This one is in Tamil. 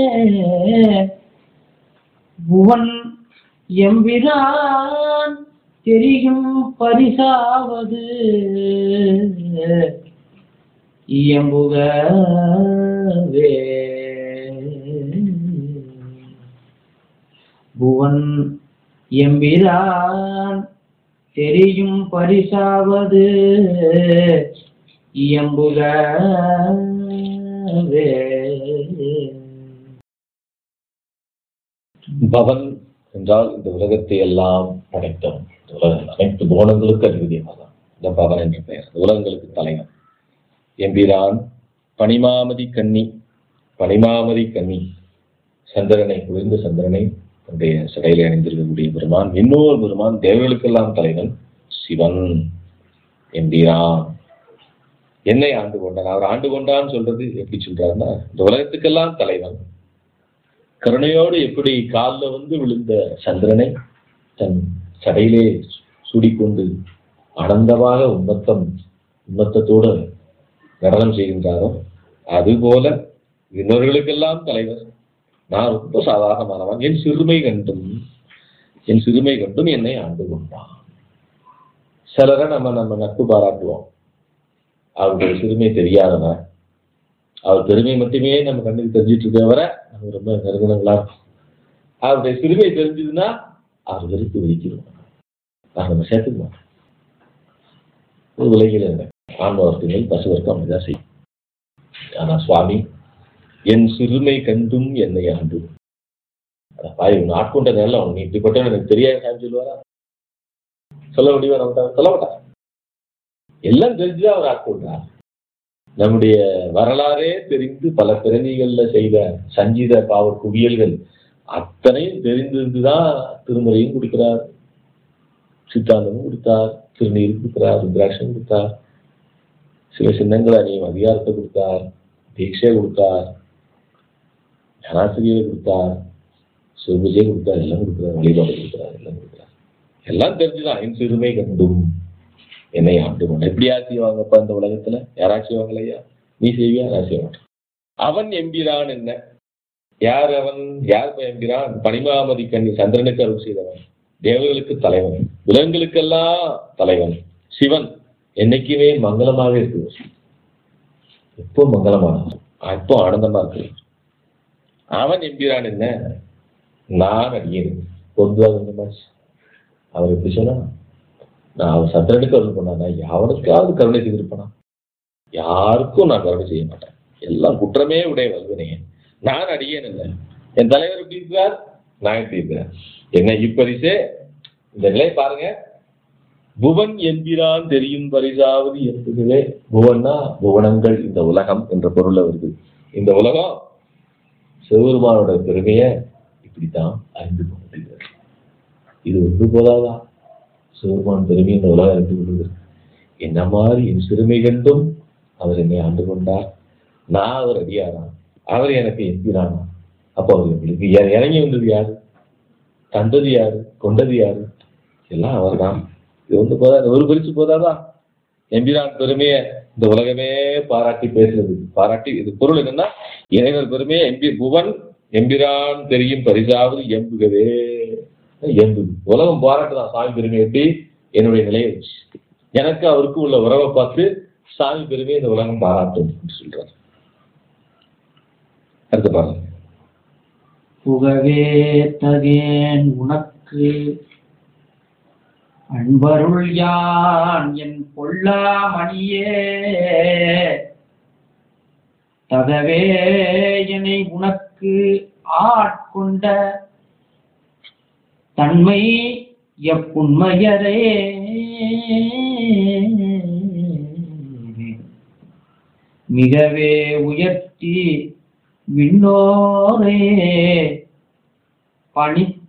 புவன் எம்பிரான் தெரியும் பரிசாவது இயம்புகவே. புவன் எம்பிரான் தெரியும் பரிசாவது இயம்புகவே. பவன் என்றால் இந்த உலகத்தை எல்லாம் படைத்தவன். அனைத்து புவனங்களுக்கு அதிபதியாக இந்த பவன் என்ற பெயர். உலகங்களுக்கு தலைவன். எம்பிரான் பனிமாமதி கன்னி. பனிமாமதி கன்னி சந்திரனை, குளிர்ந்த சந்திரனை தன்னுடைய சிறையில அணிந்திருக்கக்கூடிய பெருமான். இன்னொரு பெருமான் தேவர்களுக்கெல்லாம் தலைவன் சிவன். எம்பிரான் என்னை ஆண்டு கொண்டான். அவர் ஆண்டு கொண்டான்னு சொல்றது எப்படி சொல்றாருன்னா, இந்த உலகத்துக்கெல்லாம் தலைவன். கருணையோடு எப்படி காலில் வந்து விழுந்த சந்திரனை தன் சடையிலே சூடிக்கொண்டு ஆனந்தமாக உம்மத்தத்தோடு நடனம் செய்கின்றாரோ அதுபோல இன்னொருகளுக்கெல்லாம் தலைவர். நான் ரொம்ப சாதாரணமானவன். என் சிறுமை கண்டும் என்னை ஆண்டு கொண்டான். சிலரை நம்ம நட்பு பாராட்டுவோம். அவருடைய சிறுமை தெரியாதவன், அவர் பெருமை மட்டுமே நம்ம கண்ணுக்கு தெரிஞ்சிட்டு இருக்கவரை நம்ம ரொம்ப நெருங்கினங்களா இருக்கும். அவருடைய சிறுமை தெரிஞ்சதுன்னா அவர் வெறுத்து வைக்கிறோம். நம்ம சேர்த்துக்க மாட்டோம். ஒரு உலகில் ஆன்மவர்த்தங்கள் பசுவர்க்கம் அப்படிதான் செய்யும். ஆனா சுவாமி என் சிறுமை கண்டும் என்னை ஆண்டு ஆட்கொண்ட நேரில் அவங்க இப்படிப்பட்ட எனக்கு தெரியாது சாமி சொல்லுவாரா? சொல்ல முடியுமா? நம்ம சொல்ல மாட்டார். எல்லாம் தெரிஞ்சுதான் அவர் ஆட்கொண்டார். நம்முடைய வரலாறே தெரிந்து பல பிறவிகள்ல செய்த சஞ்சீத பாவ குவியல்கள் அத்தனையும் தெரிந்திருந்துதான் திருமுறையும் கொடுக்கிறார், சித்தாந்தமும் கொடுத்தார், திருநீர் கொடுக்கிறார், ருத்ராட்சம் கொடுத்தார், சில சின்னங்கள் அணியும் அதிகாரத்தை கொடுத்தார், தீட்சை கொடுத்தார், ஞானாசிரியரை கொடுத்தார், சிவபூஜையை கொடுத்தார், எல்லாம் கொடுக்கிறார், வழிபாடு கொடுக்கிறார், எல்லாம் கொடுக்கிறார். எல்லாம் தெரிஞ்சுதான் என் சிறுமை கண்டும் என்னை ஆண்டு கொண்ட. எப்படியா செய்வாங்கப்பா இந்த உலகத்துல? யாராச்சும் செய்வாங்களையா? நீ செய்வியா? நான் செய்ய மாட்டேன். அவன் எம்பிரான் என்ன? யார் அவன்? யார் எம்பிரான்? பனிமாமதி கண்ணி சந்திரனுக்கு அருள் செய்தவன், தேவர்களுக்கு தலைவன், உலகங்களுக்கெல்லாம் தலைவன் சிவன். என்னைக்குமே மங்களமாக இருக்கு. எப்போ மங்களமானவன், எப்போ ஆனந்தமா இருக்கு. அவன் எம்பிரான் என்ன? நான் அடியேன். பொதுவாக அவர் எப்படி சொன்னா, நான் அவன் சந்திரனுக்கு அருள் பண்ணானா யாருக்காவது கருணை செய்திருப்பானா? யாருக்கும் நான் கருணை செய்ய மாட்டேன். எல்லாம் குற்றமே உடைய வல்வனே. நான் அடியேன் இல்லை. என் தலைவர் எப்படி இருக்கிறார்? நான் எப்படி இருக்கிறேன்? என்ன இப்பரிசே இந்த நிலை பாருங்க. புவன் என்கிறான் தெரியும் பரிசாவது என்பதுவே. புவன்னா புவனங்கள், இந்த உலகம் என்ற பொருள் வருது. இந்த உலகம் சிவபெருமானோட பெருமையை இப்படித்தான் அறிந்து கொண்டிருக்கிறது. இது ஒன்று போதாதா? சிவபெருமான் பெருமை இந்த உலகம் அறிந்து கொண்டிருக்கிறது. என்ன மாதிரி என் சிறுமை கண்டும் அவர் என்னை ஆண்டு கொண்டார். நான் அவர் அடியாரா? அவர் எனக்கு எம்பிரானா? அப்போ அவர் எங்களுக்கு இறங்கி வந்தது யாரு? தந்தது யாரு? கொண்டது யாரு? எல்லாம் அவர் தான். இது ஒன்று போதாது, ஒரு பரிசு போதாதா? எம்பிரான் பெருமையை இந்த உலகமே பாராட்டி பேசுறது. பாராட்டி இது பொருள் என்னன்னா, இறைவர் பெருமையை புவன் எம்பிரான் தெரியும் பரிசாவது எம்புகவே. எம்பு உலகம் பாராட்டுதான் சாமி பெருமை. எப்படி? என்னுடைய நிலையை வச்சு எனக்கு அவருக்கு உள்ள உறவை பார்த்து சாமி பெருமையை இந்த உலகம் பாராட்டும் சொல்றாரு. அடுத்த பாருங்க. புகவே தகேன் உனக்கு அன்பருள் யான் என் பொல்லாமணியே, தகவே என்னை உனக்கு ஆட்கொண்ட தன்மை எப்புண்மையரே. மிகவே உயர்த்தி விண்ணோரே பணித்த